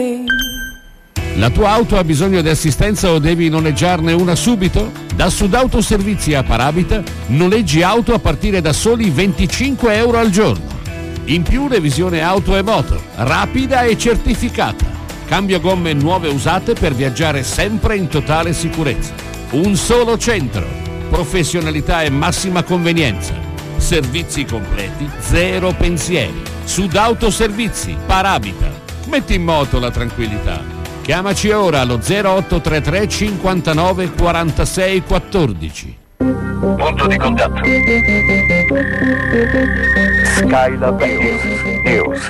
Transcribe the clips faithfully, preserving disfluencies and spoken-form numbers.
La tua auto ha bisogno di assistenza o devi noleggiarne una subito? Da Sudauto Servizi a Parabita noleggi auto a partire da soli venticinque euro al giorno. In più revisione auto e moto, rapida e certificata. Cambio gomme nuove usate per viaggiare sempre in totale sicurezza. Un solo centro, professionalità e massima convenienza. Servizi completi, zero pensieri. Sudauto Servizi, Parabita. Metti in moto la tranquillità. Chiamaci ora allo zero otto tre tre cinquantanove quarantasei quattordici. Punto di contatto. Skylab News.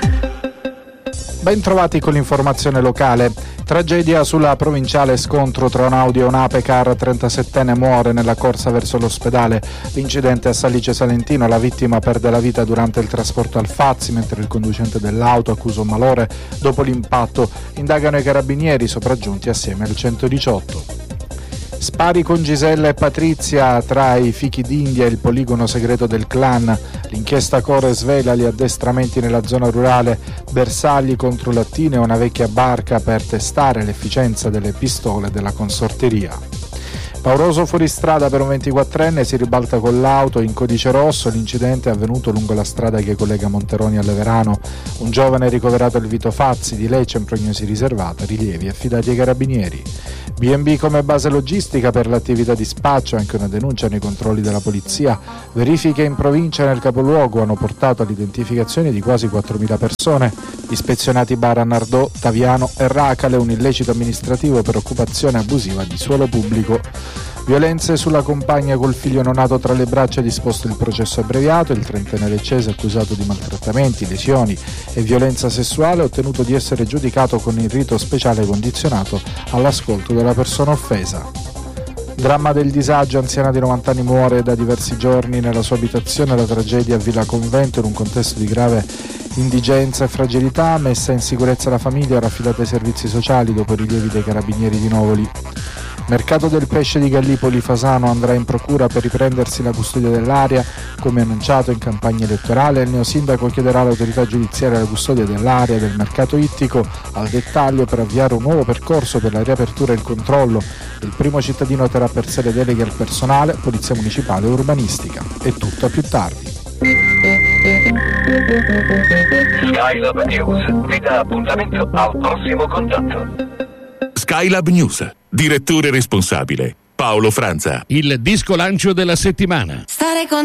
Ben trovati con l'informazione locale. Tragedia sulla provinciale, scontro tra un Audi e un Apecar, trentasettenne muore nella corsa verso l'ospedale. L'incidente a Salice Salentino, la vittima perde la vita durante il trasporto al Fazzi, mentre il conducente dell'auto accusa un malore dopo l'impatto. Indagano i carabinieri sopraggiunti assieme al centodiciotto. Spari con Gisella e Patrizia, tra i fichi d'India e il poligono segreto del clan. L'inchiesta Core svela gli addestramenti nella zona rurale, bersagli contro lattine e una vecchia barca per testare l'efficienza delle pistole della consorteria. Pauroso fuoristrada per un ventiquattrenne, si ribalta con l'auto in codice rosso. L'incidente è avvenuto lungo la strada che collega Monteroni a Leverano. Un giovane ricoverato al Vito Fazzi, di Lecce in prognosi riservata, rilievi affidati ai carabinieri. B and B come base logistica per l'attività di spaccio, anche una denuncia nei controlli della polizia. Verifiche in provincia e nel capoluogo hanno portato all'identificazione di quasi quattromila persone. Ispezionati bar a Nardò, Taviano e Racale, un illecito amministrativo per occupazione abusiva di suolo pubblico. Violenze sulla compagna col figlio non nato tra le braccia, disposto il processo abbreviato. Il trentenne leccese, accusato di maltrattamenti, lesioni e violenza sessuale, ha ottenuto di essere giudicato con il rito speciale condizionato all'ascolto della persona offesa. Dramma del disagio, anziana di novanta anni muore da diversi giorni nella sua abitazione. La tragedia a Villa Convento in un contesto di grave indigenza e fragilità. Messa in sicurezza la famiglia, raffidata ai servizi sociali dopo i rilievi dei carabinieri di Novoli. Mercato del pesce di Gallipoli, Fasano andrà in procura per riprendersi la custodia dell'area. Come annunciato in campagna elettorale, il neosindaco chiederà all'autorità giudiziaria la custodia dell'area del mercato ittico al dettaglio per avviare un nuovo percorso per la riapertura e il controllo. Il primo cittadino terrà per sé le deleghe al personale, polizia municipale e urbanistica. È tutto a più tardi. Skylab News vi dà appuntamento al prossimo contatto. Skylab News, direttore responsabile Paolo Franza. Il disco lancio della settimana. Stare con